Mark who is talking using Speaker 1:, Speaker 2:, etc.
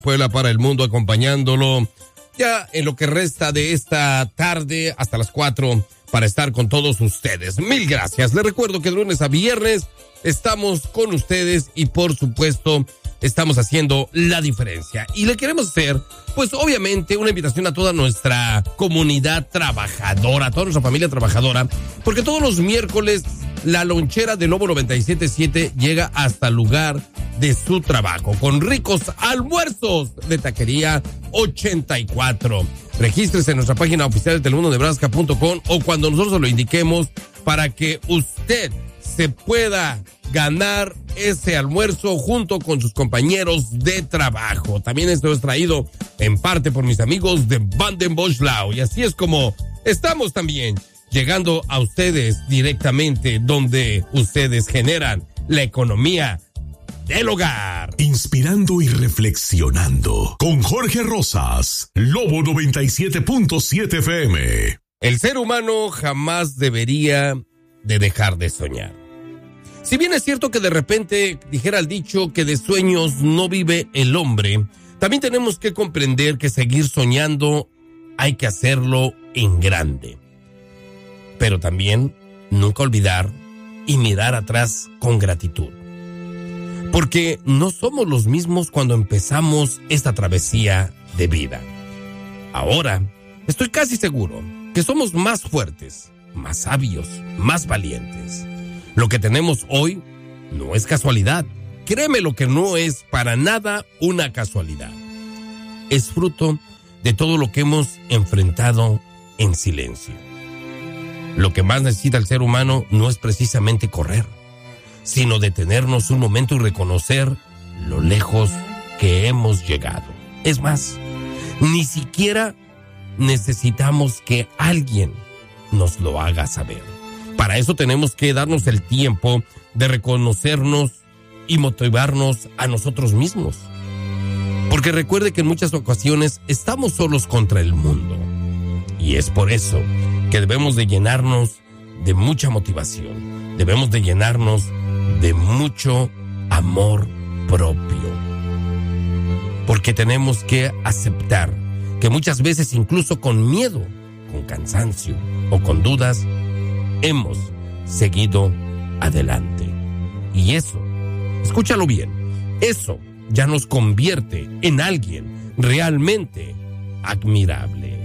Speaker 1: Puebla para el mundo, acompañándolo ya en lo que resta de esta tarde hasta las 4 para estar con todos ustedes. Mil gracias. Les recuerdo que de lunes a viernes estamos con ustedes y por supuesto estamos haciendo la diferencia. Y le queremos hacer, pues obviamente, una invitación a toda nuestra comunidad trabajadora, a toda nuestra familia trabajadora, porque todos los miércoles la lonchera de Lobo 97.7 llega hasta el lugar de su trabajo, con ricos almuerzos de Taquería 84. Regístrese en nuestra página oficial de telemundonebraska.com o cuando nosotros lo indiquemos para que usted se pueda ganar ese almuerzo junto con sus compañeros de trabajo. También esto es traído en parte por mis amigos de Vandenbosch-Lau. Y así es como estamos también llegando a ustedes directamente donde ustedes generan la economía del hogar.
Speaker 2: Inspirando y reflexionando con Jorge Rosas, Lobo 97.7 FM.
Speaker 1: El ser humano jamás debería de dejar de soñar. Si bien es cierto que de repente dijera el dicho que de sueños no vive el hombre, también tenemos que comprender que seguir soñando hay que hacerlo en grande. Pero también nunca olvidar y mirar atrás con gratitud. Porque no somos los mismos cuando empezamos esta travesía de vida. Ahora, estoy casi seguro que somos más fuertes, más sabios, más valientes. Lo que tenemos hoy no es casualidad. Créeme lo que no es para nada una casualidad. Es fruto de todo lo que hemos enfrentado en silencio. Lo que más necesita el ser humano no es precisamente correr, sino detenernos un momento y reconocer lo lejos que hemos llegado. Es más, ni siquiera necesitamos que alguien nos lo haga saber. Para eso tenemos que darnos el tiempo de reconocernos y motivarnos a nosotros mismos. Porque recuerde que en muchas ocasiones estamos solos contra el mundo. Y es por eso que debemos de llenarnos de mucha motivación. Debemos de llenarnos de mucho amor propio. Porque tenemos que aceptar que muchas veces, incluso con miedo, con cansancio o con dudas, hemos seguido adelante. Y eso, escúchalo bien, eso ya nos convierte en alguien realmente admirable.